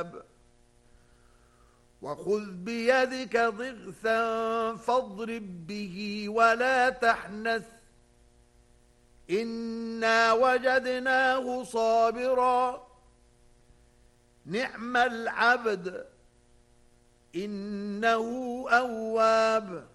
الكتاب وخذ بيدك ضغثا فاضرب به ولا تحنث إنا وجدناه صابرا نعم العبد إنه أواب